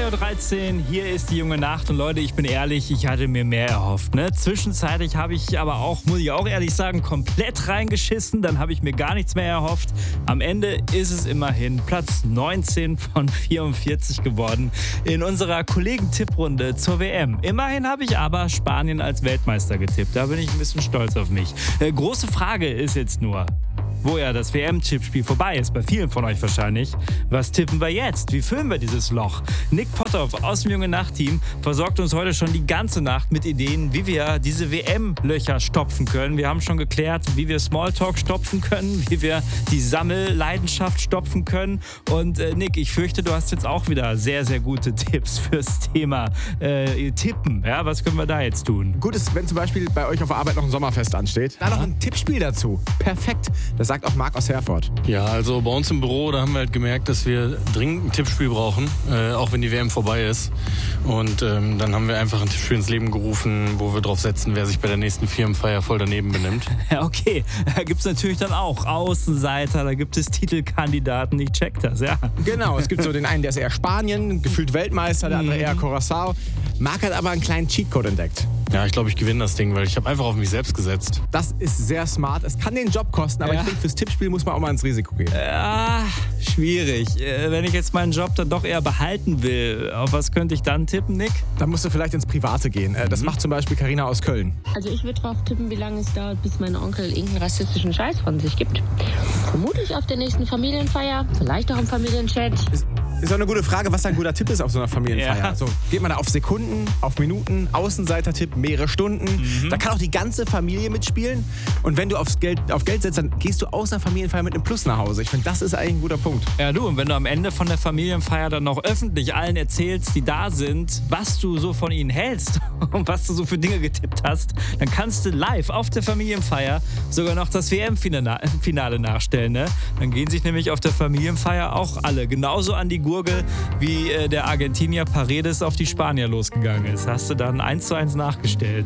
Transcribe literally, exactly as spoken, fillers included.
zwei Uhr dreizehn, hier ist die junge Nacht und Leute, ich bin ehrlich, ich hatte mir mehr erhofft. Ne? Zwischenzeitlich habe ich aber auch, muss ich auch ehrlich sagen, komplett reingeschissen, dann habe ich mir gar nichts mehr erhofft. Am Ende ist es immerhin Platz neunzehn von vierundvierzig geworden in unserer Kollegen-Tipprunde zur W M. Immerhin habe ich aber Spanien als Weltmeister getippt, da bin ich ein bisschen stolz auf mich. Äh, große Frage ist jetzt nur, wo ja das W M-Tippspiel vorbei ist, bei vielen von euch wahrscheinlich. Was tippen wir jetzt? Wie füllen wir dieses Loch? Nick Potthoff aus dem Junge Nacht-Team versorgt uns heute schon die ganze Nacht mit Ideen, wie wir diese W M-Löcher stopfen können. Wir haben schon geklärt, wie wir Smalltalk stopfen können, wie wir die Sammelleidenschaft stopfen können. Und äh, Nick, ich fürchte, du hast jetzt auch wieder sehr, sehr gute Tipps fürs Thema äh, Tippen. Ja, was können wir da jetzt tun? Gut ist, wenn zum Beispiel bei euch auf der Arbeit noch ein Sommerfest ansteht. Da noch ein Tippspiel dazu. Perfekt. Das sagt auch Marc aus Herford. Ja, also bei uns im Büro, da haben wir halt gemerkt, dass wir dringend ein Tippspiel brauchen, äh, auch wenn die W M vorbei ist. Und ähm, dann haben wir einfach ein Tippspiel ins Leben gerufen, wo wir drauf setzen, wer sich bei der nächsten Firmenfeier voll daneben benimmt. Ja, okay. Da gibt es natürlich dann auch Außenseiter, da gibt es Titelkandidaten, ich check das, ja. Genau, es gibt so den einen, der ist eher Spanien, gefühlt Weltmeister, der andere eher Curaçao. Marc hat aber einen kleinen Cheatcode entdeckt. Ja, ich glaube, ich gewinne das Ding, weil ich habe einfach auf mich selbst gesetzt. Das ist sehr smart. Es kann den Job kosten, aber Ja. ich finde, fürs Tippspiel muss man auch mal ins Risiko gehen. Ja, schwierig. Äh, Wenn ich jetzt meinen Job dann doch eher behalten will, auf was könnte ich dann tippen, Nick? Dann musst du vielleicht ins Private gehen. Äh, Das macht zum Beispiel Carina aus Köln. Also ich würde drauf tippen, wie lange es dauert, bis mein Onkel irgendeinen rassistischen Scheiß von sich gibt. Vermutlich auf der nächsten Familienfeier, vielleicht auch im Familienchat. Ist, ist auch eine gute Frage, was ein guter Tipp ist auf so einer Familienfeier. Ja. So, geht man da auf Sekunden, auf Minuten, Außenseiter-Tipp, mehrere Stunden. Da kann auch die ganze Familie mitspielen. Und wenn du aufs Geld, auf Geld setzt, dann gehst du aus einer Familienfeier mit einem Plus nach Hause. Ich finde, das ist eigentlich ein guter Punkt. Ja, du, und wenn du am Ende von der Familienfeier dann noch öffentlich allen erzählst, die da sind, was du so von ihnen hältst und was du so für Dinge getippt hast, dann kannst du live auf der Familienfeier sogar noch das W M-Finale nachstellen. Ne? Dann gehen sich nämlich auf der Familienfeier auch alle genauso an die Gurgel, wie äh, der Argentinier Paredes auf die Spanier losgegangen ist. Hast du dann eins zu eins nachgestellt.